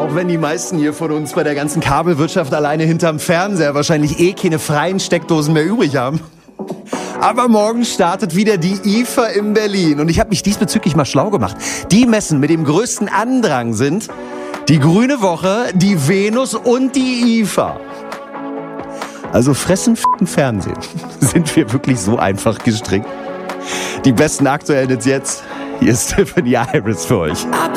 Auch wenn die meisten hier von uns bei der ganzen Kabelwirtschaft alleine hinterm Fernseher wahrscheinlich keine freien Steckdosen mehr übrig haben. Aber morgen startet wieder die IFA in Berlin. Und ich habe mich diesbezüglich mal schlau gemacht. Die Messen mit dem größten Andrang sind die Grüne Woche, die Venus und die IFA. Also fressen, Fernsehen. Sind wir wirklich so einfach gestrickt? Die besten aktuellen jetzt. Hier ist Tiffany Iris für euch.